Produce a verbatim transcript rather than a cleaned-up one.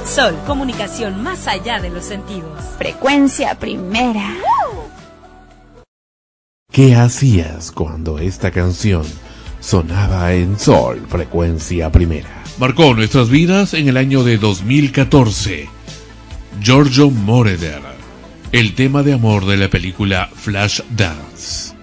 Sol, comunicación más allá de los sentidos. Frecuencia primera. ¿Qué hacías cuando esta canción sonaba en Sol, frecuencia primera? Marcó nuestras vidas en el año de dos mil catorce. Giorgio Moroder, el tema de amor de la película Flashdance.